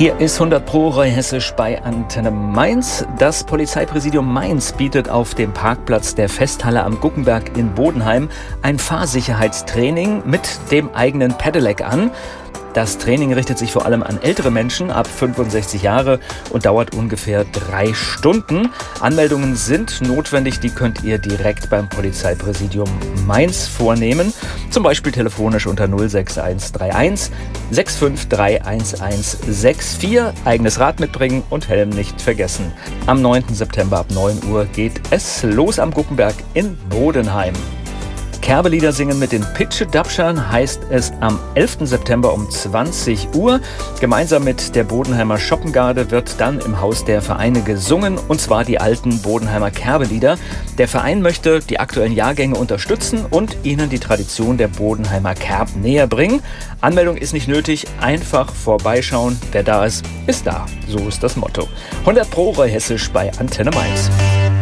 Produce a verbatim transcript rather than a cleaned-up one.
Hier ist hundert Pro Hessisch bei Antenne Mainz. Das Polizeipräsidium Mainz bietet auf dem Parkplatz der Festhalle am Guckenberg in Bodenheim ein Fahrsicherheitstraining mit dem eigenen Pedelec an. Das Training richtet sich vor allem an ältere Menschen ab fünfundsechzig Jahre und dauert ungefähr drei Stunden. Anmeldungen sind notwendig, die könnt ihr direkt beim Polizeipräsidium Mainz vornehmen. Zum Beispiel telefonisch unter null sechs eins drei eins sechs fünf drei eins eins sechs vier. Eigenes Rad mitbringen und Helm nicht vergessen. Am neunten September ab neun Uhr geht es los am Guckenberg in Bodenheim. Kerbelieder singen mit den Pitsche-Dapschern heißt es am elften September um zwanzig Uhr. Gemeinsam mit der Bodenheimer Schoppengarde wird dann im Haus der Vereine gesungen, und zwar die alten Bodenheimer Kerbelieder. Der Verein möchte die aktuellen Jahrgänge unterstützen und ihnen die Tradition der Bodenheimer Kerb näher bringen. Anmeldung ist nicht nötig, einfach vorbeischauen. Wer da ist, ist da. So ist das Motto. hundert Pro Hessisch bei Antenne Mainz.